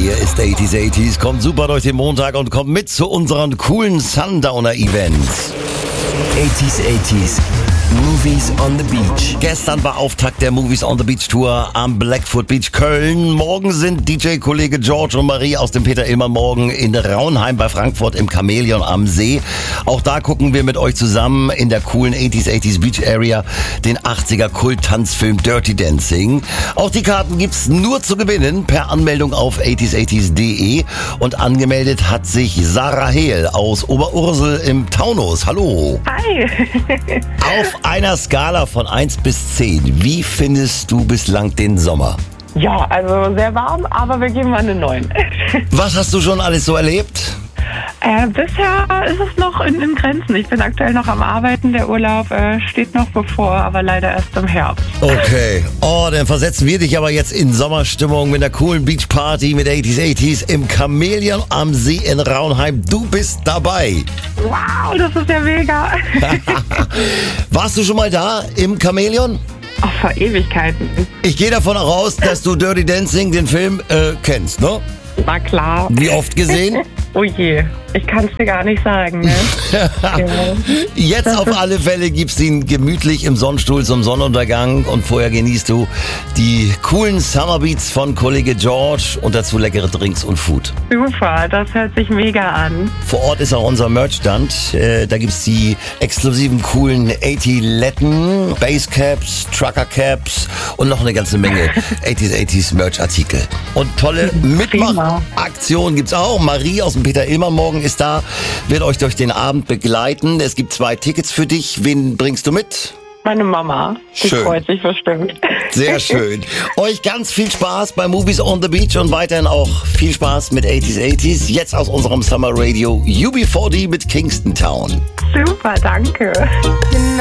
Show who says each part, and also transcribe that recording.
Speaker 1: Hier ist 80s, kommt super durch den Montag und kommt mit zu unseren coolen Sundowner-Events.
Speaker 2: 80s, Movies on the Beach.
Speaker 1: Gestern war Auftakt der Movies on the Beach Tour am Blackfoot Beach Köln. Morgen sind DJ-Kollege George und Marie aus dem Peter-Illmann-Morgen in Raunheim bei Frankfurt im Chamäleon am See. Auch da gucken wir mit euch zusammen in der coolen 80s Beach Area den 80er Kult-Tanzfilm Dirty Dancing. Auch die Karten gibt's nur zu gewinnen per Anmeldung auf 80s80s.de und angemeldet hat sich Sarah Hehl aus Oberursel im Taunus. Hallo.
Speaker 3: Hi.
Speaker 1: Auf einer Skala von 1 bis 10, wie findest du bislang den Sommer?
Speaker 3: Ja, also sehr warm, aber wir geben mal eine 9.
Speaker 1: Was hast du schon alles so erlebt?
Speaker 3: Bisher ist es noch in Grenzen. Ich bin aktuell noch am Arbeiten. Der Urlaub steht noch bevor, aber leider erst im Herbst.
Speaker 1: Okay. Oh, dann versetzen wir dich aber jetzt in Sommerstimmung mit einer coolen Beachparty mit 80s im Chamäleon am See in Raunheim. Du bist dabei.
Speaker 3: Wow, das ist ja mega.
Speaker 1: Warst du schon mal da im Chamäleon?
Speaker 3: Ach, vor Ewigkeiten.
Speaker 1: Ich gehe davon aus, dass du Dirty Dancing, den Film, kennst, ne?
Speaker 3: Na klar.
Speaker 1: Wie oft gesehen?
Speaker 3: Oh je, ich kann es dir gar nicht sagen, ne? Ja.
Speaker 1: Jetzt auf alle Fälle gibt's ihn gemütlich im Sonnenstuhl zum Sonnenuntergang und vorher genießt du die coolen Summerbeats von Kollege George und dazu leckere Drinks und Food.
Speaker 3: Super, das hört sich mega an.
Speaker 1: Vor Ort ist auch unser Merchstand. Da gibt's die exklusiven coolen 80-Letten, Basscaps, Trucker-Caps und noch eine ganze Menge 80s Merch-Artikel. Und tolle Mitmachaktionen gibt's auch. Marie aus dem Peter-Illmann-Morgen ist da, wird euch durch den Abend begleiten. Es gibt 2 Tickets für dich. Wen bringst du mit?
Speaker 3: Meine Mama. Die freut sich bestimmt.
Speaker 1: Sehr schön. Euch ganz viel Spaß bei Movies on the Beach und weiterhin auch viel Spaß mit 80s. Jetzt aus unserem Summer Radio UB40 mit Kingston Town.
Speaker 3: Super, danke.